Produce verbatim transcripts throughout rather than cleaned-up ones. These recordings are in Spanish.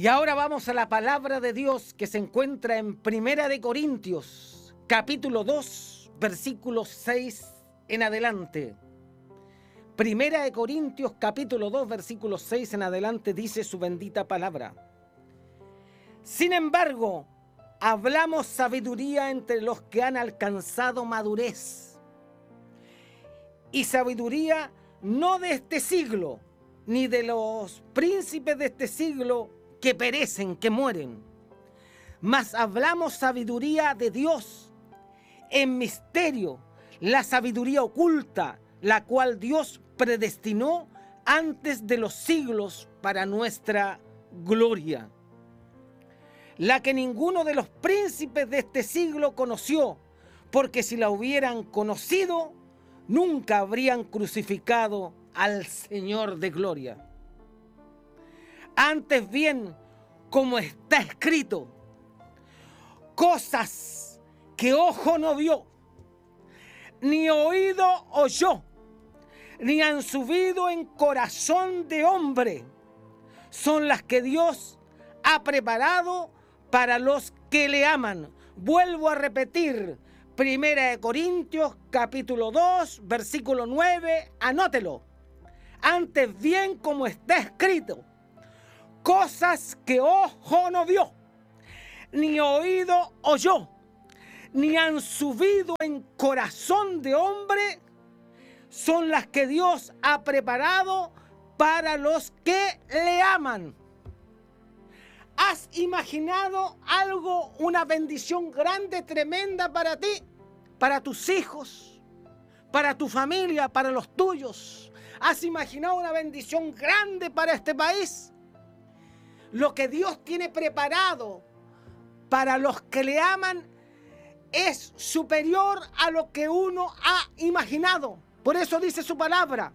Y ahora vamos a la palabra de Dios que se encuentra en Primera de Corintios, capítulo dos, versículo seis en adelante. Primera de Corintios, capítulo dos, versículo seis en adelante, dice su bendita palabra. Sin embargo, hablamos sabiduría entre los que han alcanzado madurez. Y sabiduría no de este siglo, ni de los príncipes de este siglo que perecen, que mueren. Mas hablamos sabiduría de Dios en misterio, la sabiduría oculta, la cual Dios predestinó antes de los siglos para nuestra gloria. La que ninguno de los príncipes de este siglo conoció, porque si la hubieran conocido, nunca habrían crucificado al Señor de gloria. Antes bien, como está escrito, cosas que ojo no vio, ni oído oyó, ni han subido en corazón de hombre, son las que Dios ha preparado para los que le aman. Vuelvo a repetir, Primera de Corintios, capítulo dos, versículo nueve, anótelo. Antes bien, como está escrito, cosas que ojo no vio, ni oído oyó, ni han subido en corazón de hombre, son las que Dios ha preparado para los que le aman. ¿Has imaginado algo, una bendición grande, tremenda para ti, para tus hijos, para tu familia, para los tuyos? ¿Has imaginado una bendición grande para este país? Lo que Dios tiene preparado para los que le aman es superior a lo que uno ha imaginado. Por eso dice su palabra,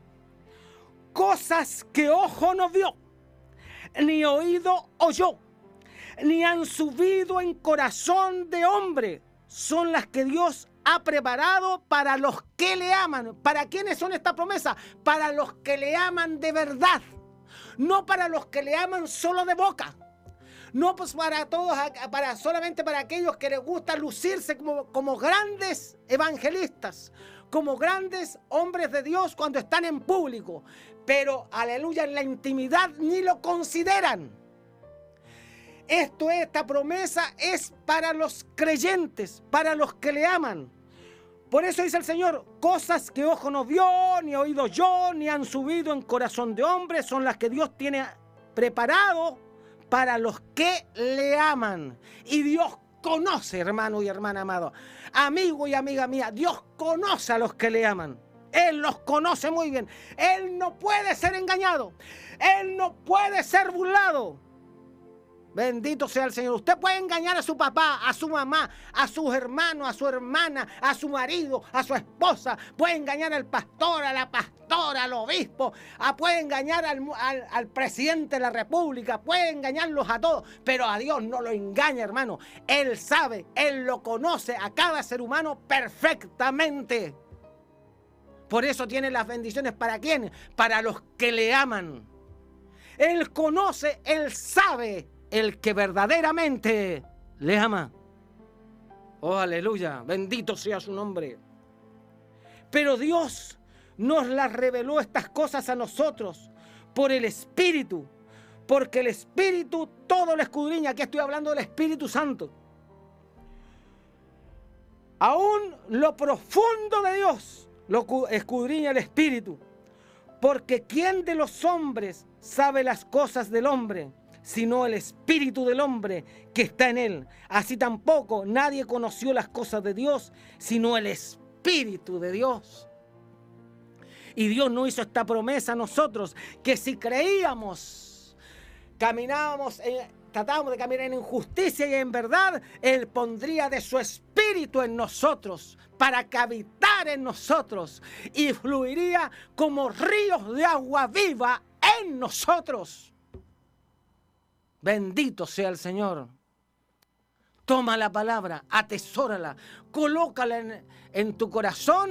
cosas que ojo no vio, ni oído oyó, ni han subido en corazón de hombre, son las que Dios ha preparado para los que le aman. ¿Para quiénes son esta promesa? Para los que le aman de verdad, no para los que le aman solo de boca. No pues para todos, para solamente para aquellos que les gusta lucirse como, como grandes evangelistas, como grandes hombres de Dios cuando están en público, pero aleluya, en la intimidad ni lo consideran. Esto, esta promesa es para los creyentes, para los que le aman. Por eso dice el Señor, cosas que ojo no vio, ni oído yo, ni han subido en corazón de hombre, son las que Dios tiene preparado para los que le aman. Y Dios conoce, hermano y hermana amado, amigo y amiga mía, Dios conoce a los que le aman. Él los conoce muy bien. Él no puede ser engañado. Él no puede ser burlado. Bendito sea el Señor. Usted puede engañar a su papá, a su mamá, a sus hermanos, a su hermana, a su marido, a su esposa. Puede engañar al pastor, a la pastora, al obispo. A, puede engañar al, al, al presidente de la república. Puede engañarlos a todos. Pero a Dios no lo engaña, hermano. Él sabe, Él lo conoce a cada ser humano perfectamente. Por eso tiene las bendiciones. ¿Para quién? Para los que le aman. Él conoce, Él sabe el que verdaderamente le ama. Oh, aleluya, bendito sea su nombre. Pero Dios nos las reveló estas cosas a nosotros por el Espíritu, porque el Espíritu todo lo escudriña. Aquí estoy hablando del Espíritu Santo. Aún lo profundo de Dios lo escudriña el Espíritu, porque ¿quién de los hombres sabe las cosas del hombre, sino el espíritu del hombre que está en él? Así tampoco nadie conoció las cosas de Dios, sino el Espíritu de Dios. Y Dios no hizo esta promesa a nosotros, que si creíamos, caminábamos, en, tratábamos de caminar en justicia y en verdad, Él pondría de su Espíritu en nosotros, para que habitar en nosotros, y fluiría como ríos de agua viva en nosotros. Bendito sea el Señor. Toma la palabra, atesórala, colócala en, en tu corazón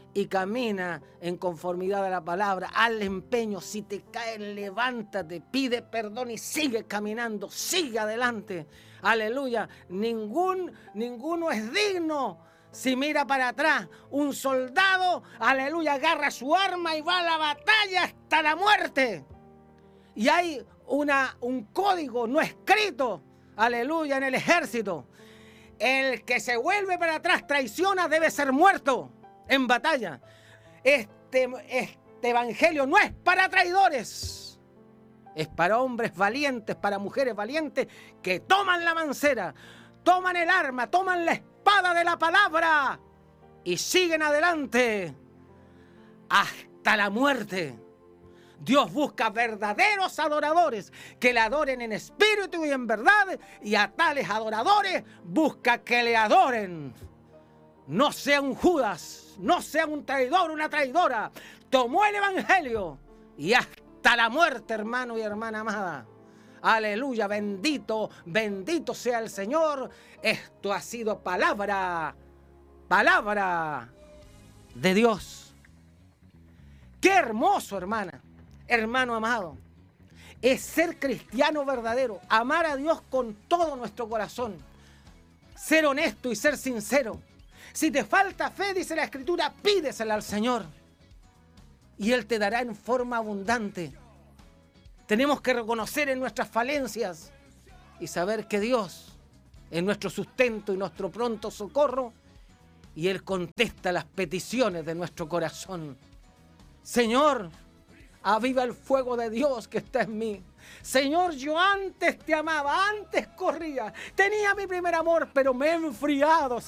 y camina en conformidad a la palabra. Al empeño, si te caes, levántate, pide perdón y sigue caminando, sigue adelante. Aleluya. Ningún, ninguno es digno si mira para atrás. Un soldado, aleluya, agarra su arma y va a la batalla hasta la muerte. Y hay una, un código no escrito, aleluya, en el ejército. El que se vuelve para atrás, traiciona, debe ser muerto en batalla. Este, este evangelio no es para traidores. Es para hombres valientes, para mujeres valientes que toman la mancera, toman el arma, toman la espada de la palabra y siguen adelante hasta la muerte. Dios busca verdaderos adoradores que le adoren en espíritu y en verdad, y a tales adoradores busca que le adoren. No sea un Judas, no sea un traidor, una traidora. Tomó el evangelio y hasta la muerte, hermano y hermana amada. Aleluya, bendito, bendito sea el Señor. Esto ha sido palabra, palabra de Dios. Qué hermoso, hermana, hermano amado, es ser cristiano verdadero, amar a Dios con todo nuestro corazón, ser honesto y ser sincero. Si te falta fe, dice la Escritura, pídesela al Señor y Él te dará en forma abundante. Tenemos que reconocer en nuestras falencias y saber que Dios es nuestro sustento y nuestro pronto socorro, y Él contesta las peticiones de nuestro corazón. Señor, aviva el fuego de Dios que está en mí. Señor, yo antes te amaba, antes corría, tenía mi primer amor, pero me he enfriado.